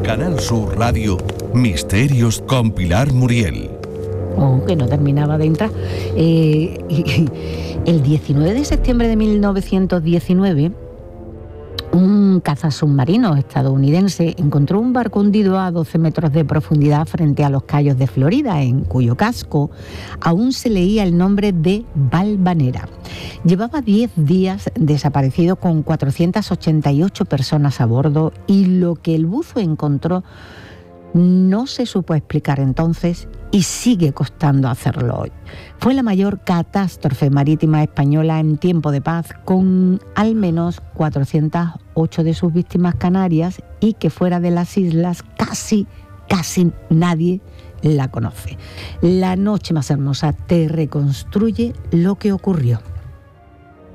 Canal Sur Radio, Misterios con Pilar Muriel. Que no terminaba de entrar. El 19 de septiembre de 1919, un cazasubmarino estadounidense encontró un barco hundido a 12 metros de profundidad frente a los Cayos de Florida, en cuyo casco aún se leía el nombre de Valvanera. Llevaba 10 días desaparecido con 488 personas a bordo, y lo que el buzo encontró no se supo explicar entonces y sigue costando hacerlo hoy. Fue la mayor catástrofe marítima española en tiempo de paz, con al menos 408 de sus víctimas canarias, y que fuera de las islas casi nadie la conoce. La noche más hermosa te reconstruye lo que ocurrió.